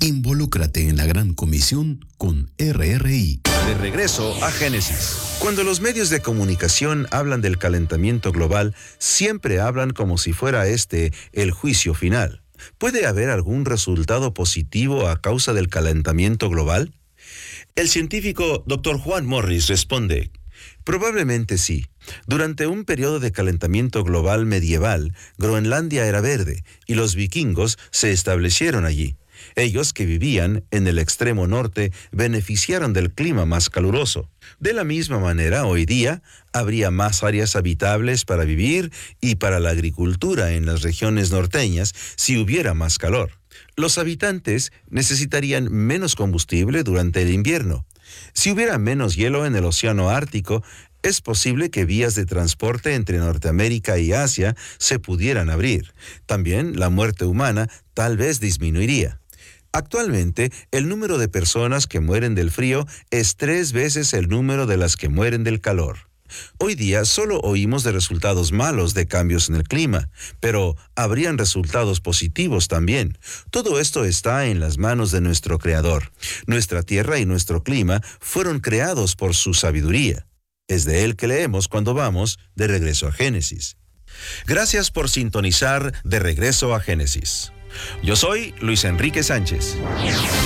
Involúcrate en la gran comisión con RRI. De regreso a Génesis. Cuando los medios de comunicación hablan del calentamiento global, siempre hablan como si fuera este el juicio final. ¿Puede haber algún resultado positivo a causa del calentamiento global? El científico Dr. Juan Morris responde: probablemente sí. Durante un periodo de calentamiento global medieval, Groenlandia era verde y los vikingos se establecieron allí. Ellos, que vivían en el extremo norte, beneficiaron del clima más caluroso. De la misma manera, hoy día, habría más áreas habitables para vivir y para la agricultura en las regiones norteñas si hubiera más calor. Los habitantes necesitarían menos combustible durante el invierno. Si hubiera menos hielo en el océano Ártico, es posible que vías de transporte entre Norteamérica y Asia se pudieran abrir. También la muerte humana tal vez disminuiría. Actualmente, el número de personas que mueren del frío es 3 veces el número de las que mueren del calor. Hoy día solo oímos de resultados malos de cambios en el clima, pero habrían resultados positivos también. Todo esto está en las manos de nuestro Creador. Nuestra tierra y nuestro clima fueron creados por su sabiduría. Es de él que leemos cuando vamos de regreso a Génesis. Gracias por sintonizar De Regreso a Génesis. Yo soy Luis Enrique Sánchez.